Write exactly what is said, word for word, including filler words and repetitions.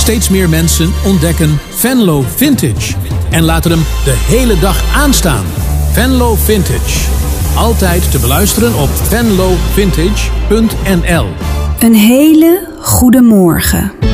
Steeds meer mensen ontdekken Venlo Vintage en laten hem de hele dag aanstaan. Venlo Vintage. Altijd te beluisteren op venlo vintage punt n l. Een hele goede morgen.